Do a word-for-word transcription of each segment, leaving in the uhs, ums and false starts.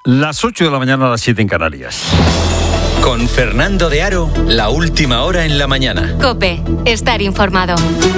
Las ocho de la mañana a las siete en Canarias. Con Fernando de Aro, la última hora en la mañana. COPE, estar informado.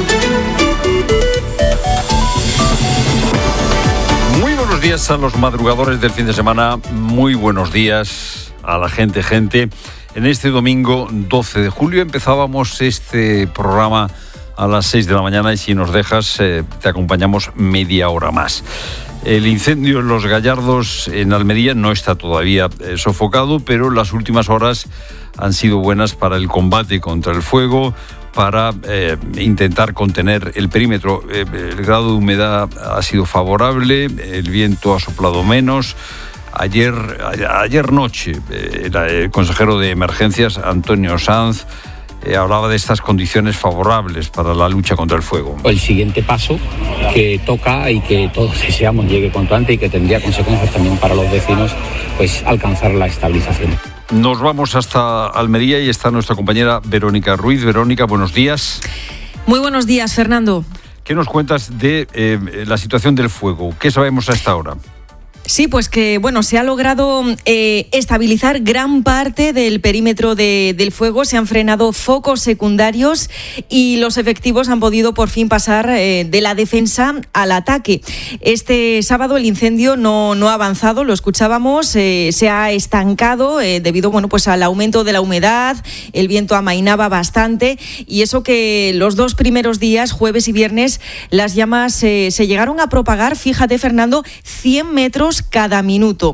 Muy buenos días a los madrugadores del fin de semana. Muy buenos días a la gente, gente. En este domingo doce de julio empezábamos este programa a las seis de la mañana y si nos dejas eh, te acompañamos media hora más. El incendio en Los Gallardos, en Almería, no está todavía eh, sofocado, pero las últimas horas han sido buenas para el combate contra el fuego, para eh, intentar contener el perímetro. Eh, el grado de humedad ha sido favorable, el viento ha soplado menos. Ayer, ayer noche, eh, el consejero de Emergencias, Antonio Sanz, Eh, hablaba de estas condiciones favorables para la lucha contra el fuego. El siguiente paso que toca y que todos deseamos llegue cuanto antes y que tendría consecuencias también para los vecinos, pues alcanzar la estabilización. Nos vamos hasta Almería y está nuestra compañera Verónica Ruiz. Verónica, buenos días. Muy buenos días, Fernando. ¿Qué nos cuentas de eh, la situación del fuego? ¿Qué sabemos hasta ahora? Sí, pues que bueno, se ha logrado eh, estabilizar gran parte del perímetro de, del fuego, se han frenado focos secundarios y los efectivos han podido por fin pasar eh, de la defensa al ataque. Este sábado el incendio no, no ha avanzado, lo escuchábamos, eh, se ha estancado eh, debido bueno, pues al aumento de la humedad, el viento amainaba bastante y eso que los dos primeros días, jueves y viernes, las llamas eh, se llegaron a propagar, fíjate Fernando, cien metros cada minuto.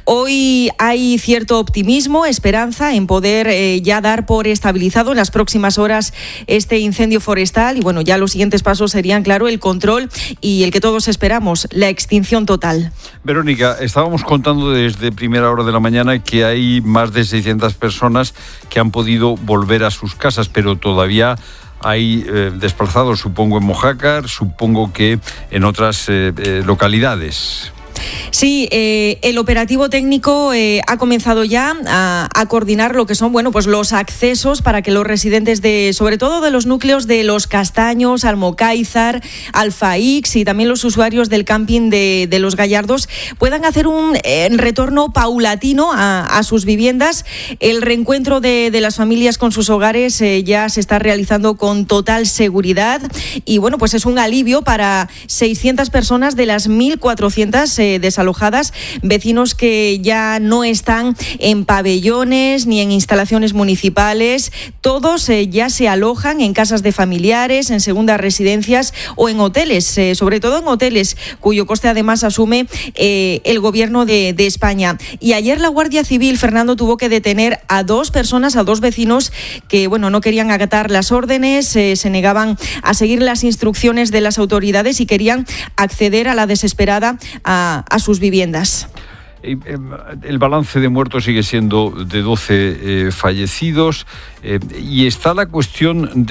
Hoy hay cierto optimismo, esperanza en poder eh, ya dar por estabilizado en las próximas horas este incendio forestal y bueno, ya los siguientes pasos serían, claro, el control y el que todos esperamos, la extinción total. Verónica, estábamos contando desde primera hora de la mañana que hay más de seiscientas personas que han podido volver a sus casas, pero todavía hay eh, desplazados, supongo en Mojácar, supongo que en otras eh, eh, localidades. Sí, eh, el operativo técnico eh, ha comenzado ya a, a coordinar lo que son, bueno, pues los accesos para que los residentes de, sobre todo de los núcleos de Los Castaños, Almocáizar, Alfaix y también los usuarios del camping de, de Los Gallardos puedan hacer un eh, retorno paulatino a, a sus viviendas. El reencuentro de, de las familias con sus hogares eh, ya se está realizando con total seguridad y bueno, pues es un alivio para seiscientas personas de las mil cuatrocientas eh, desalojadas, vecinos que ya no están en pabellones ni en instalaciones municipales, todos eh, ya se alojan en casas de familiares, en segundas residencias o en hoteles, eh, sobre todo en hoteles, cuyo coste además asume eh, el gobierno de, de España. Y ayer la Guardia Civil, Fernando, tuvo que detener a dos personas, a dos vecinos que bueno, no querían acatar las órdenes, eh, se negaban a seguir las instrucciones de las autoridades y querían acceder a la desesperada a a sus viviendas. El balance de muertos sigue siendo de doce eh, fallecidos eh, y está la cuestión de